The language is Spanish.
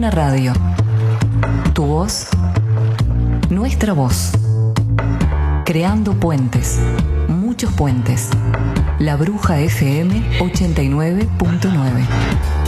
Duna Radio. Tu voz, nuestra voz. Creando puentes, muchos puentes. La Bruja FM 89.9.